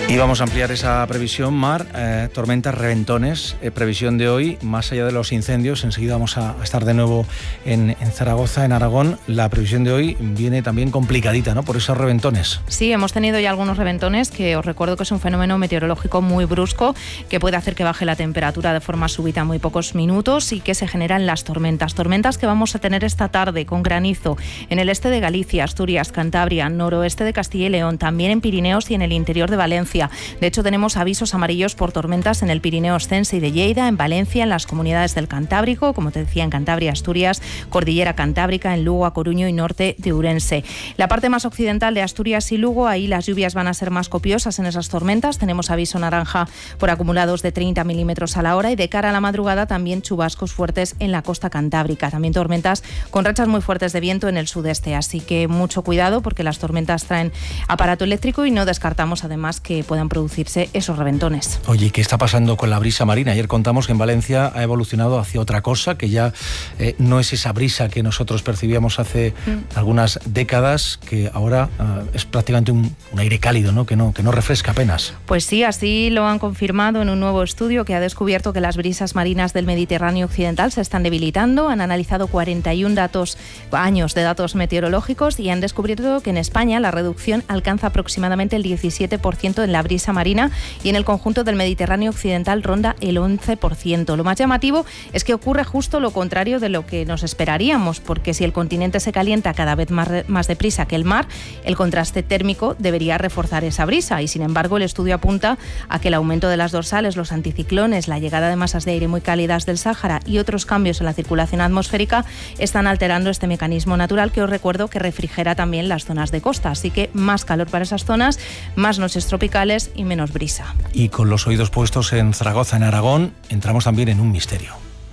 Y vamos a ampliar esa previsión, Mar, tormentas, reventones, previsión de hoy, más allá de los incendios, enseguida vamos a estar de nuevo en Zaragoza, en Aragón. La previsión de hoy viene también complicadita, ¿no?, por esos reventones. Sí, hemos tenido ya algunos reventones, que os recuerdo que es un fenómeno meteorológico muy brusco, que puede hacer que baje la temperatura de forma súbita en muy pocos minutos y que se generan las tormentas. Tormentas que vamos a tener esta tarde con granizo en el este de Galicia, Asturias, Cantabria, noroeste de Castilla y León, también en Pirineos y en el interior de Valencia. De hecho, tenemos avisos amarillos por tormentas en el Pirineo Ostense y de Lleida, en Valencia, en las comunidades del Cantábrico, como te decía, en Cantabria, Asturias, Cordillera Cantábrica, en Lugo, A Coruño y norte de Ourense. La parte más occidental de Asturias y Lugo, ahí las lluvias van a ser más copiosas en esas tormentas. Tenemos aviso naranja por acumulados de 30 milímetros a la hora y de cara a la madrugada también chubascos fuertes en la costa cantábrica. También tormentas con rachas muy fuertes de viento en el sudeste. Así que mucho cuidado porque las tormentas traen aparato eléctrico y no descartamos además que puedan producirse esos reventones. Oye, ¿qué está pasando con la brisa marina? Ayer contamos que en Valencia ha evolucionado hacia otra cosa, que ya no es esa brisa que nosotros percibíamos hace algunas décadas, que ahora es prácticamente un aire cálido, ¿no? Que no refresca apenas. Pues sí, así lo han confirmado en un nuevo estudio que ha descubierto que las brisas marinas del Mediterráneo occidental se están debilitando. Han analizado 41 años de datos meteorológicos y han descubierto que en España la reducción alcanza aproximadamente el 17% en la brisa marina y en el conjunto del Mediterráneo occidental ronda el 11%. Lo más llamativo es que ocurre justo lo contrario de lo que nos esperaríamos, porque si el continente se calienta cada vez más deprisa que el mar, el contraste térmico debería reforzar esa brisa y sin embargo el estudio apunta a que el aumento de las dorsales, los anticiclones, la llegada de masas de aire muy cálidas del Sáhara y otros cambios en la circulación atmosférica están alterando este mecanismo natural que os recuerdo que refrigera también las zonas de costa, así que más calor para esas zonas, más noches tropicales y menos brisa. Y con los oídos puestos en Zaragoza, en Aragón, entramos también en un misterio.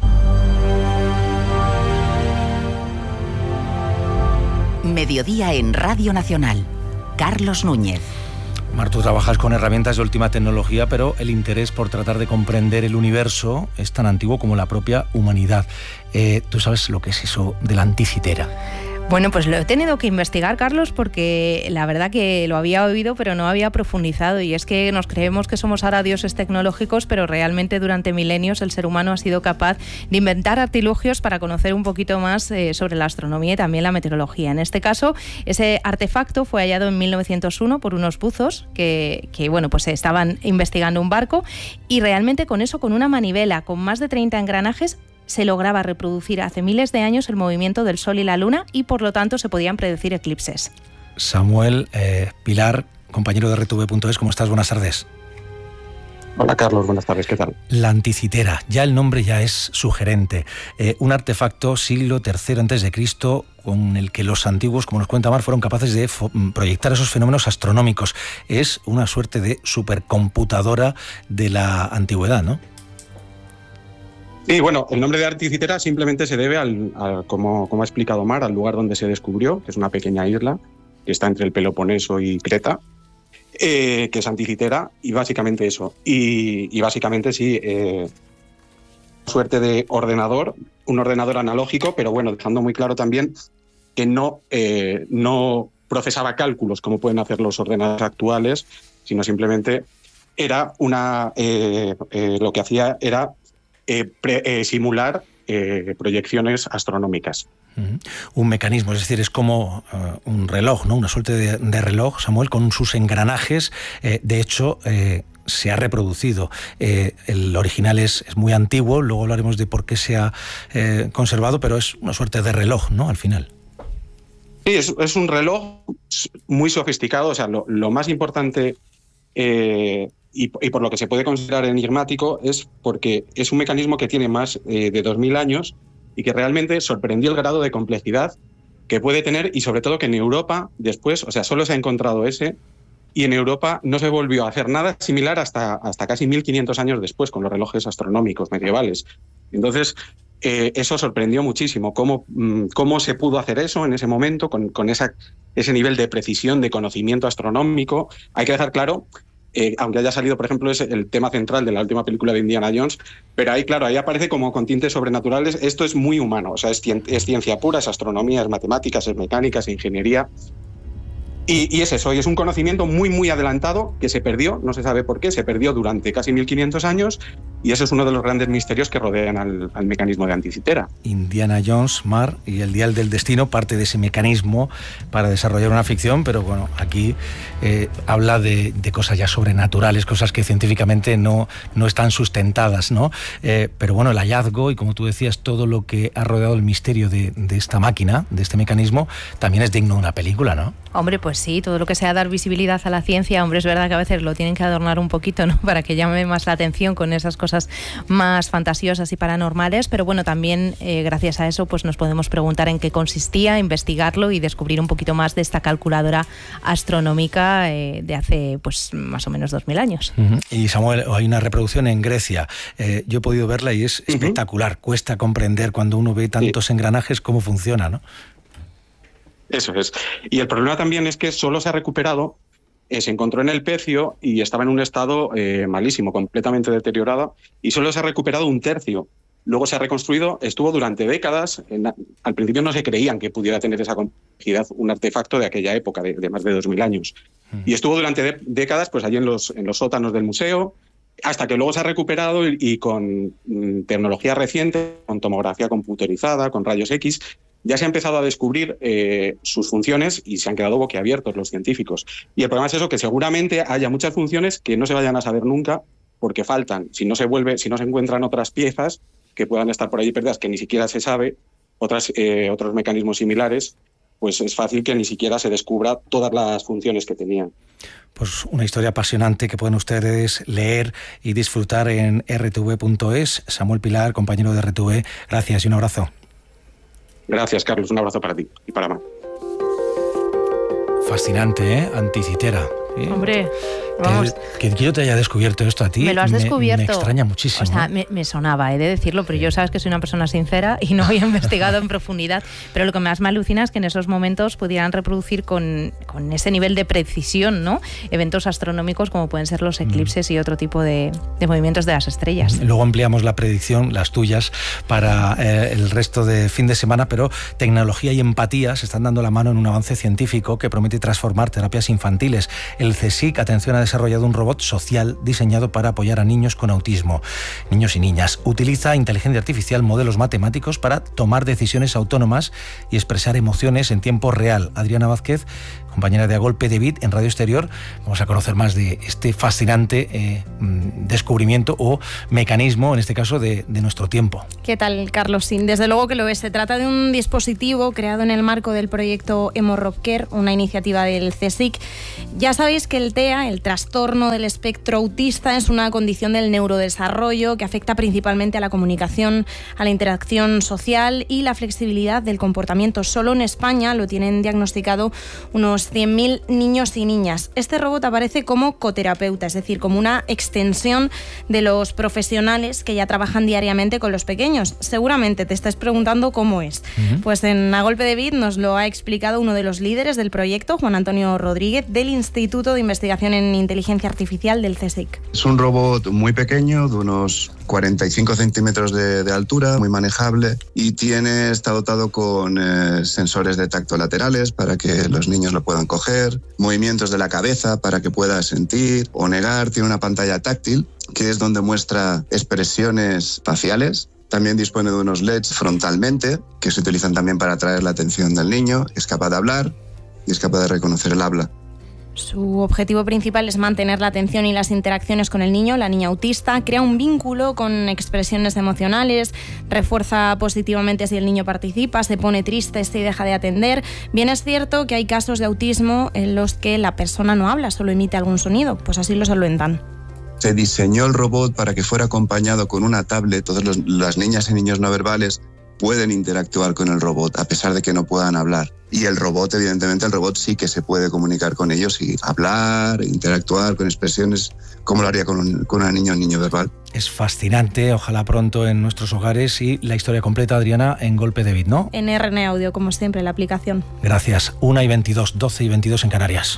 Mediodía en Radio Nacional. Carlos Núñez. Mar, tú trabajas con herramientas de última tecnología, pero el interés por tratar de comprender el universo es tan antiguo como la propia humanidad. ¿Tú sabes lo que es eso de la anticitera? Bueno, pues lo he tenido que investigar, Carlos, porque la verdad que lo había oído, pero no había profundizado. Y es que nos creemos que somos ahora dioses tecnológicos, pero realmente durante milenios el ser humano ha sido capaz de inventar artilugios para conocer un poquito más sobre la astronomía y también la meteorología. En este caso, ese artefacto fue hallado en 1901 por unos buzos que bueno, pues estaban investigando un barco y realmente con eso, con una manivela con más de 30 engranajes, se lograba reproducir hace miles de años el movimiento del Sol y la Luna y por lo tanto se podían predecir eclipses. Samuel Pilar, compañero de RTV.es, ¿cómo estás? Buenas tardes. Hola Carlos, buenas tardes, ¿qué tal? La anticitera, ya el nombre ya es sugerente. Un artefacto siglo III a.C. con el que los antiguos, como nos cuenta Mar, fueron capaces de proyectar esos fenómenos astronómicos. Es una suerte de supercomputadora de la antigüedad, ¿no? Sí, bueno, el nombre de anticitera simplemente se debe como ha explicado Mar, al lugar donde se descubrió, que es una pequeña isla que está entre el Peloponeso y Creta, que es anticitera, y básicamente eso. Y básicamente sí, suerte de ordenador, un ordenador analógico, pero bueno, dejando muy claro también que no procesaba cálculos como pueden hacer los ordenadores actuales, sino simplemente era lo que hacía era simular proyecciones astronómicas. Un mecanismo, es decir, es como un reloj, ¿no? Una suerte de reloj, Samuel, con sus engranajes. De hecho, se ha reproducido. El original es muy antiguo, luego hablaremos de por qué se ha conservado, pero es una suerte de reloj, ¿no? Al final. Sí, es un reloj muy sofisticado. O sea, lo más importante y por lo que se puede considerar enigmático es porque es un mecanismo que tiene más de 2000 años y que realmente sorprendió el grado de complejidad que puede tener y sobre todo que en Europa después, o sea, solo se ha encontrado ese y en Europa no se volvió a hacer nada similar hasta casi 1500 años después con los relojes astronómicos medievales. Entonces, eso sorprendió muchísimo, cómo se pudo hacer eso en ese momento con ese nivel de precisión, de conocimiento astronómico. Hay que dejar claro, aunque haya salido, por ejemplo, es el tema central de la última película de Indiana Jones, pero ahí, claro, ahí aparece como con tintes sobrenaturales. Esto es muy humano, o sea, es ciencia pura, es astronomía, es matemáticas, es mecánica, es ingeniería. Y es eso, y es un conocimiento muy, muy adelantado que se perdió, no se sabe por qué, se perdió durante casi 1500 años, y eso es uno de los grandes misterios que rodean al mecanismo de anticitera. Indiana Jones, Mar y el Dial del Destino, parte de ese mecanismo para desarrollar una ficción, pero bueno, aquí habla de cosas ya sobrenaturales, cosas que científicamente no están sustentadas, ¿no? Pero bueno, el hallazgo y, como tú decías, todo lo que ha rodeado el misterio de esta máquina, de este mecanismo, también es digno de una película, ¿no? Hombre, pues sí, todo lo que sea dar visibilidad a la ciencia, hombre, es verdad que a veces lo tienen que adornar un poquito, ¿no? Para que llame más la atención con esas cosas más fantasiosas y paranormales, pero bueno, también gracias a eso pues nos podemos preguntar en qué consistía, investigarlo y descubrir un poquito más de esta calculadora astronómica de hace pues más o menos 2000 años. Y Samuel, hay una reproducción en Grecia, yo he podido verla y es espectacular, cuesta comprender cuando uno ve tantos engranajes cómo funciona, ¿no? Eso es. Y el problema también es que solo se ha recuperado, se encontró en el pecio y estaba en un estado malísimo, completamente deteriorado, y solo se ha recuperado un tercio. Luego se ha reconstruido, estuvo durante décadas, al principio no se creían que pudiera tener esa complejidad un artefacto de aquella época, de más de 2000 años. Y estuvo durante décadas pues allí en los sótanos del museo, hasta que luego se ha recuperado y con tecnología reciente, con tomografía computerizada, con rayos X, ya se ha empezado a descubrir sus funciones y se han quedado boquiabiertos los científicos. Y el problema es eso, que seguramente haya muchas funciones que no se vayan a saber nunca porque faltan. Si no se encuentran otras piezas que puedan estar por allí perdidas, que ni siquiera se sabe, otros mecanismos similares, pues es fácil que ni siquiera se descubra todas las funciones que tenían. Pues una historia apasionante que pueden ustedes leer y disfrutar en rtv.es. Samuel Pilar, compañero de RTV, gracias y un abrazo. Gracias, Carlos. Un abrazo para ti y para Mar. Fascinante, ¿eh? Anticitera. ¿Sí? Hombre, vamos. Que yo te haya descubierto esto a ti. Me lo has descubierto. Me extraña muchísimo. O sea, me sonaba, he de decirlo, pero yo sabes que soy una persona sincera y no había investigado en profundidad. Pero lo que más me alucina es que en esos momentos pudieran reproducir con ese nivel de precisión, ¿no? Eventos astronómicos como pueden ser los eclipses y otro tipo de movimientos de las estrellas. Luego ampliamos la predicción, las tuyas, para el resto de fin de semana, pero tecnología y empatía se están dando la mano en un avance científico que promete transformar terapias infantiles. El CSIC, atención, ha desarrollado un robot social diseñado para apoyar a niños con autismo, niños y niñas. Utiliza inteligencia artificial, modelos matemáticos para tomar decisiones autónomas y expresar emociones en tiempo real. Adriana Vázquez, compañera de A Golpe de Beat en Radio Exterior, vamos a conocer más de este fascinante descubrimiento o mecanismo, en este caso, de nuestro tiempo. ¿Qué tal, Carlos? Sí, desde luego que lo es. Se trata de un dispositivo creado en el marco del proyecto Hemorrhoc-Care, una iniciativa del CSIC. Ya sabéis que el TEA, el trastorno del espectro autista, es una condición del neurodesarrollo que afecta principalmente a la comunicación, a la interacción social y la flexibilidad del comportamiento. Solo en España lo tienen diagnosticado unos 100.000 niños y niñas. Este robot aparece como coterapeuta, es decir, como una extensión de los profesionales que ya trabajan diariamente con los pequeños. Seguramente te estás preguntando cómo es. Pues en A Golpe de Beat nos lo ha explicado uno de los líderes del proyecto, Juan Antonio Rodríguez, del Instituto de Investigación en Inteligencia Artificial del CSIC. Es un robot muy pequeño, de unos 45 centímetros de altura, muy manejable, y está dotado con sensores de tacto laterales para que los niños lo puedan coger, movimientos de la cabeza para que pueda sentir o negar, tiene una pantalla táctil que es donde muestra expresiones faciales. También dispone de unos LEDs frontalmente que se utilizan también para atraer la atención del niño, es capaz de hablar y es capaz de reconocer el habla. Su objetivo principal es mantener la atención y las interacciones con el niño, la niña autista, crea un vínculo con expresiones emocionales, refuerza positivamente si el niño participa, se pone triste si deja de atender. Bien es cierto que hay casos de autismo en los que la persona no habla, solo emite algún sonido, pues así lo solventan. Se diseñó el robot para que fuera acompañado con una tablet. Todas las niñas y niños no verbales pueden interactuar con el robot, a pesar de que no puedan hablar. Y el robot, evidentemente, sí que se puede comunicar con ellos y hablar, interactuar con expresiones, como lo haría con una niña o un niño verbal. Es fascinante, ojalá pronto en nuestros hogares, y la historia completa, Adriana, en Golpe de Beat, ¿no? En RN Audio, como siempre, la aplicación. Gracias. 1:22, 12:22 en Canarias.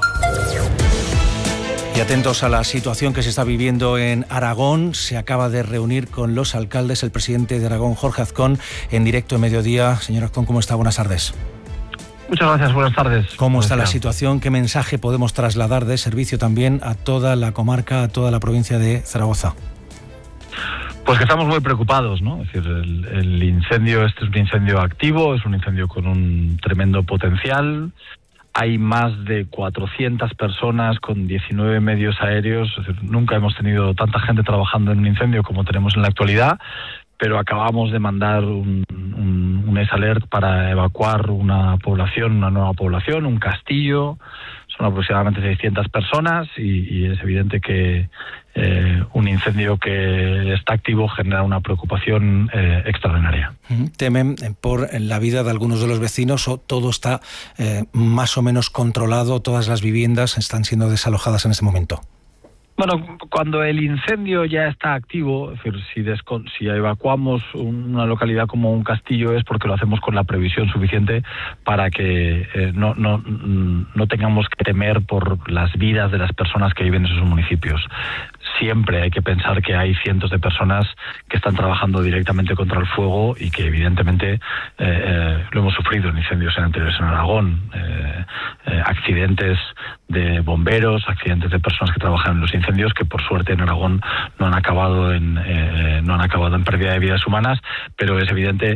Y atentos a la situación que se está viviendo en Aragón. Se acaba de reunir con los alcaldes el presidente de Aragón, Jorge Azcón, en directo en Mediodía. Señor Azcón, ¿cómo está? Buenas tardes. Muchas gracias, buenas tardes. ¿Cómo está la situación? ¿Qué mensaje podemos trasladar de servicio también a toda la comarca, a toda la provincia de Zaragoza? Pues que estamos muy preocupados, ¿no? Es decir, el incendio, este es un incendio activo, es un incendio con un tremendo potencial. Hay más de 400 personas con 19 medios aéreos. Es decir, nunca hemos tenido tanta gente trabajando en un incendio como tenemos en la actualidad, pero acabamos de mandar un ESALERT para evacuar una población, una nueva población, un castillo. Son aproximadamente 600 personas y es evidente que un incendio que está activo genera una preocupación extraordinaria. ¿Temen por la vida de algunos de los vecinos o todo está más o menos controlado, todas las viviendas están siendo desalojadas en este momento? Bueno, cuando el incendio ya está activo, es decir, si evacuamos una localidad como un castillo es porque lo hacemos con la previsión suficiente para que no tengamos que temer por las vidas de las personas que viven en esos municipios. Siempre hay que pensar que hay cientos de personas que están trabajando directamente contra el fuego y que evidentemente lo hemos sufrido en incendios anteriores en Aragón, accidentes de bomberos, accidentes de personas que trabajan en los incendios que por suerte en Aragón no han acabado en pérdida de vidas humanas, pero es evidente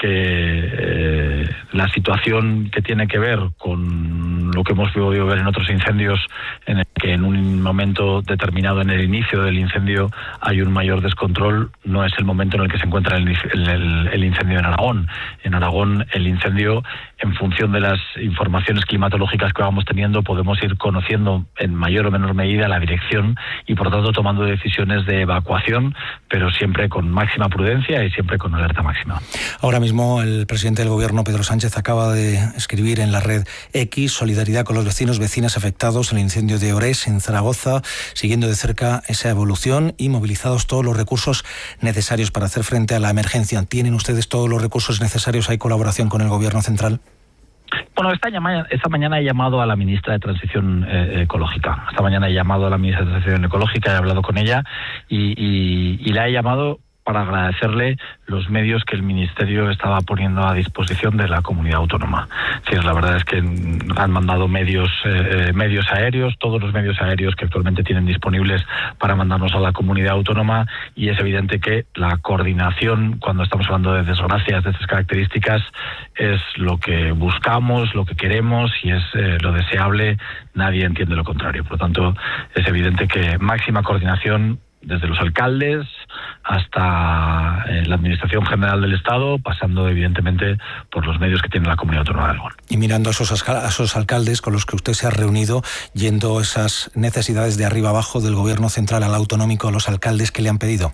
que la situación que tiene que ver con lo que hemos podido ver en otros incendios, en el que en un momento determinado en el inicio del incendio hay un mayor descontrol, no es el momento en el que se encuentra el incendio en Aragón. En Aragón el incendio, en función de las informaciones climatológicas que vamos teniendo, podemos ir conociendo en mayor o menor medida la dirección y por tanto tomando decisiones de evacuación, pero siempre con máxima prudencia y siempre con alerta máxima. Ahora mismo el presidente del Gobierno, Pedro Sánchez, acaba de escribir en la red X: solidaridad con los vecinos, vecinas afectados en el incendio de Orés, en Zaragoza, siguiendo de cerca esa evolución y movilizados todos los recursos necesarios para hacer frente a la emergencia. ¿Tienen ustedes todos los recursos necesarios? ¿Hay colaboración con el Gobierno central? Bueno, esta mañana he llamado a la ministra de Transición Ecológica. Esta mañana he llamado a la ministra de Transición Ecológica, he hablado con ella y la he llamado para agradecerle los medios que el Ministerio estaba poniendo a disposición de la comunidad autónoma. Es decir, la verdad es que han mandado medios aéreos, todos los medios aéreos que actualmente tienen disponibles para mandarnos a la comunidad autónoma, y es evidente que la coordinación, cuando estamos hablando de desgracias de estas características, es lo que buscamos, lo que queremos y es lo deseable. Nadie entiende lo contrario. Por lo tanto, es evidente que máxima coordinación desde los alcaldes hasta la Administración General del Estado, pasando evidentemente por los medios que tiene la Comunidad Autónoma de Aragón. Y mirando a esos alcaldes con los que usted se ha reunido, yendo esas necesidades de arriba abajo, del Gobierno central al autonómico, a los alcaldes, ¿qué le han pedido?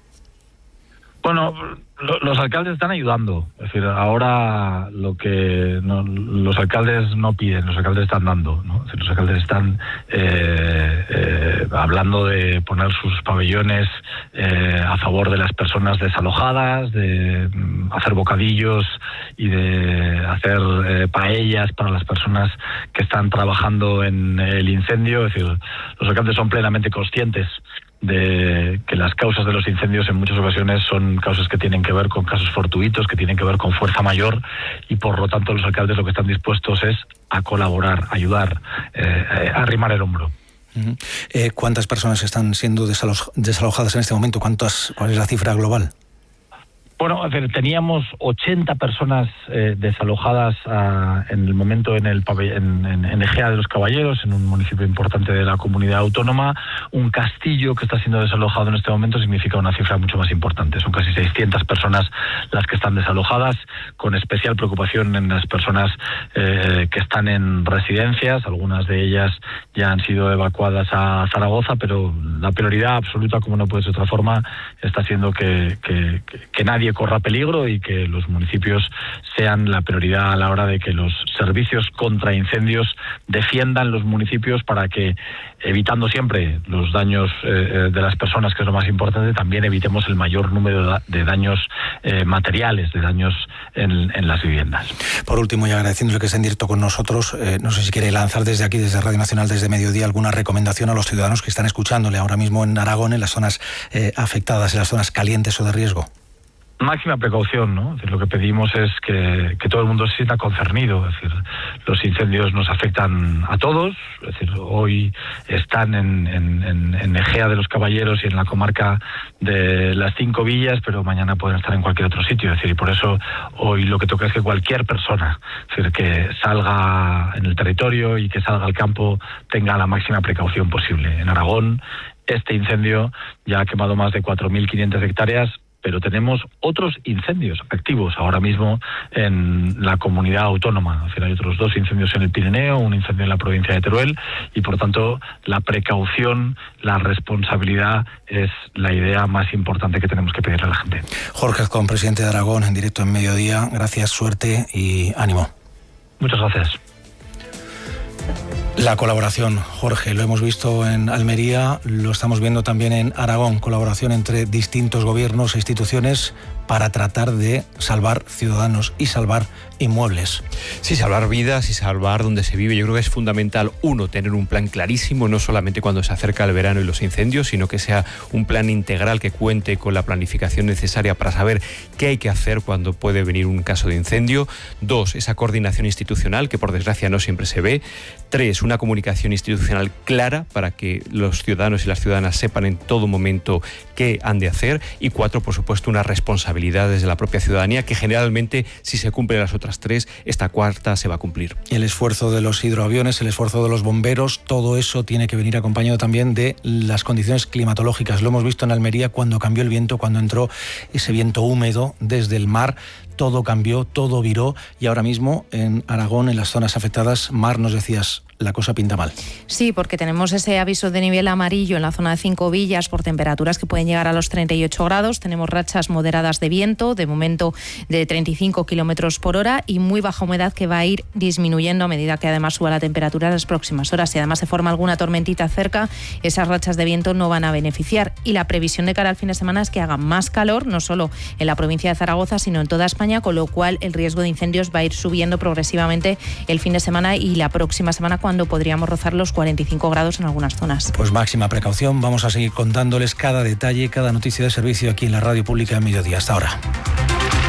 Bueno, los alcaldes están ayudando. Es decir, ahora los alcaldes no piden, los alcaldes están dando, ¿no? Es decir, los alcaldes están hablando de poner sus pabellones a favor de las personas desalojadas, de hacer bocadillos y de hacer paellas para las personas que están trabajando en el incendio. Es decir, los alcaldes son plenamente conscientes de que las causas de los incendios en muchas ocasiones son causas que tienen que ver con casos fortuitos, que tienen que ver con fuerza mayor, y por lo tanto los alcaldes lo que están dispuestos es a colaborar, a ayudar, a arrimar el hombro. ¿Cuántas personas están siendo desalojadas en este momento? ¿Cuál es la cifra global? Bueno, teníamos 80 personas desalojadas en el momento en Egea de los Caballeros, en un municipio importante de la comunidad autónoma. Un castillo que está siendo desalojado en este momento significa una cifra mucho más importante. Son casi 600 personas las que están desalojadas, con especial preocupación en las personas que están en residencias. Algunas de ellas ya han sido evacuadas a Zaragoza, pero la prioridad absoluta, como no puede ser de otra forma, está siendo que nadie corra peligro y que los municipios sean la prioridad a la hora de que los servicios contra incendios defiendan los municipios, para que, evitando siempre los daños de las personas, que es lo más importante, también evitemos el mayor número de daños materiales, de daños en las viviendas. Por último, y agradeciéndole que esté en directo con nosotros, no sé si quiere lanzar desde aquí, desde Radio Nacional, desde Mediodía, alguna recomendación a los ciudadanos que están escuchándole ahora mismo en Aragón, en las zonas afectadas, en las zonas calientes o de riesgo. máxima precaución, ¿no? Es decir, lo que pedimos es que todo el mundo se sienta concernido. Es decir, los incendios nos afectan a todos. Es decir, hoy están en Egea de los Caballeros y en la comarca de las 5 villas, pero mañana pueden estar en cualquier otro sitio. Es decir, y por eso hoy lo que toca es que cualquier persona, es decir, que salga en el territorio y que salga al campo tenga la máxima precaución posible. En Aragón, este incendio ya ha quemado más de 4.500 hectáreas, pero tenemos otros incendios activos ahora mismo en la comunidad autónoma. Es decir, hay otros 2 incendios en el Pirineo, un incendio en la provincia de Teruel, y por tanto la precaución, la responsabilidad es la idea más importante que tenemos que pedirle a la gente. Jorge Azcón, presidente de Aragón, en directo en Mediodía. Gracias, suerte y ánimo. Muchas gracias. La colaboración, Jorge, lo hemos visto en Almería, lo estamos viendo también en Aragón, colaboración entre distintos gobiernos e instituciones para tratar de salvar ciudadanos y salvar inmuebles. Sí, salvar vidas y salvar donde se vive. Yo creo que es fundamental, uno, tener un plan clarísimo, no solamente cuando se acerca el verano y los incendios, sino que sea un plan integral que cuente con la planificación necesaria para saber qué hay que hacer cuando puede venir un caso de incendio. 2, esa coordinación institucional, que por desgracia no siempre se ve. 3, una comunicación institucional clara para que los ciudadanos y las ciudadanas sepan en todo momento qué han de hacer. Y 4, por supuesto, una responsabilidad desde la propia ciudadanía, que generalmente, si se cumplen las otras 3, esta 4ª se va a cumplir. El esfuerzo de los hidroaviones, el esfuerzo de los bomberos, todo eso tiene que venir acompañado también de las condiciones climatológicas. Lo hemos visto en Almería cuando cambió el viento, cuando entró ese viento húmedo desde el mar. Todo cambió, todo viró, y ahora mismo en Aragón, en las zonas afectadas, Mar, nos decías, la cosa pinta mal. Sí, porque tenemos ese aviso de nivel amarillo en la zona de 5 villas por temperaturas que pueden llegar a los 38 grados. Tenemos rachas moderadas de viento, de momento de 35 kilómetros por hora, y muy baja humedad que va a ir disminuyendo a medida que además suba la temperatura en las próximas horas. Si además se forma alguna tormentita cerca, esas rachas de viento no van a beneficiar. Y la previsión de cara al fin de semana es que haga más calor, no solo en la provincia de Zaragoza, sino en toda España, con lo cual el riesgo de incendios va a ir subiendo progresivamente el fin de semana y la próxima semana, cuando podríamos rozar los 45 grados en algunas zonas. Pues máxima precaución, vamos a seguir contándoles cada detalle, cada noticia de servicio aquí en la Radio Pública de Mediodía. Hasta ahora.